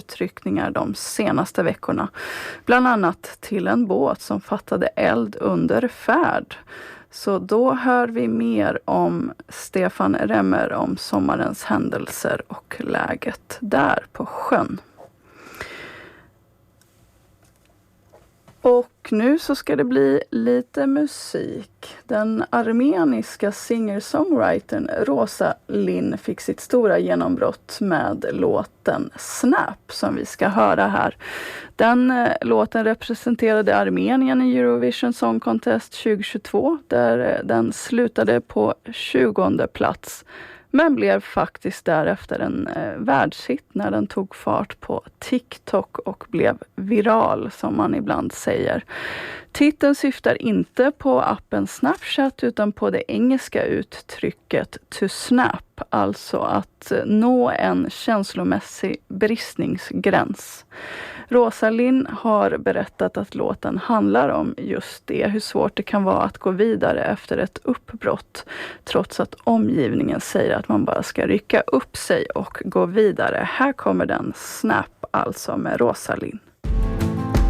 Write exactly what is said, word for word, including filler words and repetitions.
utryckningar de senaste veckorna. Bland annat till en båt som fattade eld under färd. Så då hör vi mer om Stefan Remmer om sommarens händelser och läget där på sjön. Och nu så ska det bli lite musik. Den armeniska singer-songwritern Rosa Linn fick sitt stora genombrott med låten Snap som vi ska höra här. Den eh, låten representerade Armenien i Eurovision Song Contest tjugohundratjugotvå där eh, den slutade på tjugonde plats. Men blev faktiskt därefter en eh, världshit när den tog fart på TikTok och blev viral som man ibland säger. Titeln syftar inte på appen Snapchat utan på det engelska uttrycket to snap, alltså att nå en känslomässig bristningsgräns. Rosa Linn har berättat att låten handlar om just det, hur svårt det kan vara att gå vidare efter ett uppbrott, trots att omgivningen säger att man bara ska rycka upp sig och gå vidare. Här kommer den Snap, alltså med Rosa Linn.